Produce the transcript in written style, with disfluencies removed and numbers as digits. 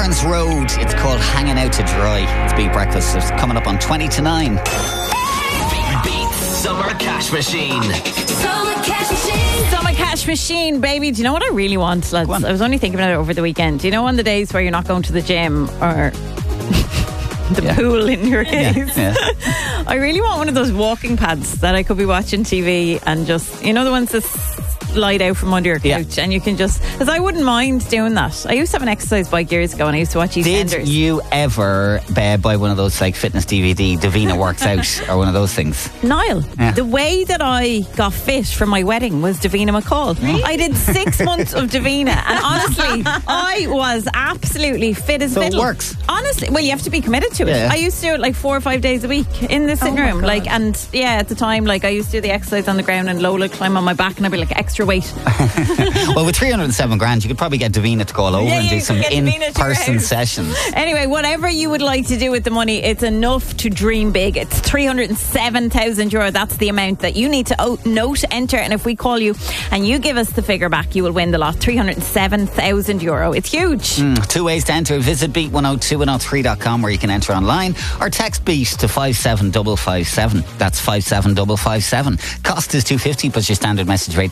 Barnes Road. It's called Hanging Out to Dry. It's Beat Breakfast. It's coming up on 20 to 9. Beat Summer Cash Machine. Summer Cash Machine. Summer Cash Machine, baby. Do you know what I really want, lads? I was only thinking about it over the weekend. Do you know on the days where you're not going to the gym or the pool in your case? Yeah. I really want one of those walking pads that I could be watching TV and just, you know, the ones that slide out from under your couch and you can just, because I wouldn't mind doing that. I used to have an exercise bike years ago and I used to watch EastEnders. Did you ever buy one of those like fitness DVD, Davina Works Out, or one of those things? Niall, the way that I got fit for my wedding was Davina McCall. Really? I did 6 months of Davina and honestly, I was absolutely fit as a fiddle. It works. Honestly, well, you have to be committed to it. Yeah. I used to do it like 4 or 5 days a week in the sitting room. Like, and at the time, like I used to do the exercise on the ground and Lola climb on my back and I'd be like extra weight. Well, with 307 grand, you could probably get Davina to call over and do some in-person sessions. Anyway, whatever you would like to do with the money, it's enough to dream big. It's €307,000. That's the amount that you need to note, enter, and if we call you and you give us the figure back, you will win the lot. €307,000. It's huge. 2 ways to enter. Visit beat102103.com where you can enter online or text beat to 57557. That's 57557. Cost is $2.50 plus your standard message rate